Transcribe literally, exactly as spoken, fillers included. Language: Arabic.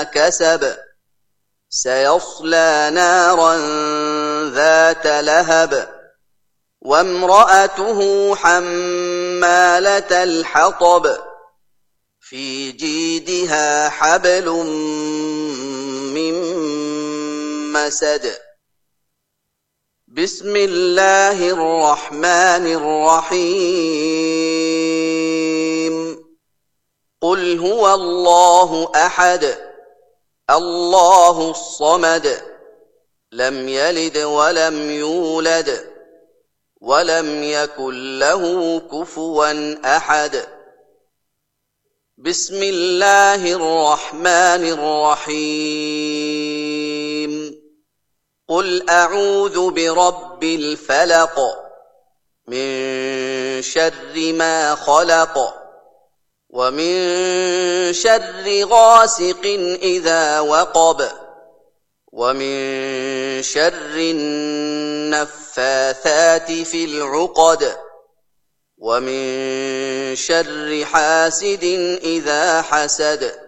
كسب سيصلى نارا ذات لهب وامرأته حمالة الحطب في جيدها حبل من مسد بسم الله الرحمن الرحيم قل هو الله أحد الله الصمد لم يلد ولم يولد ولم يكن له كفوا أحد بسم الله الرحمن الرحيم قل أعوذ برب الفلق من شر ما خلق ومن شر غاسق إذا وقب ومن شر النفاثات في العقد ومن شر حاسد إذا حسد